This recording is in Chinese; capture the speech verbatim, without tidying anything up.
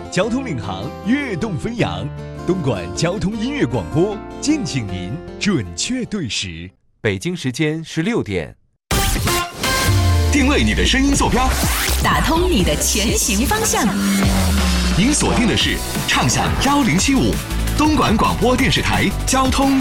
交通领航，跃动飞扬。东莞交通音乐广播，敬请您准确对时。 北京时间十六点。 定位你的声音坐标， 打通你的前行方向。 您锁定的是畅享幺零七五东莞广播电视台交通